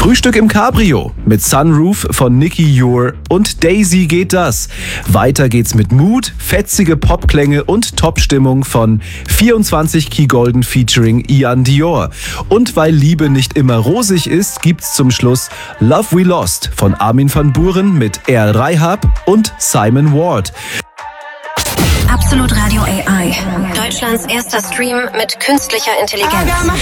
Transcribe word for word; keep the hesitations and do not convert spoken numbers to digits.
Frühstück im Cabrio mit Sunroof von Nicky Ure und Daisy geht das. Weiter geht's mit Mut, fetzige Popklänge und Top-Stimmung von vierundzwanzig Key Golden featuring Ian Dior. Und weil Liebe nicht immer rosig ist, gibt's zum Schluss Love We Lost von Armin van Buuren mit Earl Reihab und Simon Ward. Absolut Radio A I. Deutschlands erster Stream mit künstlicher Intelligenz.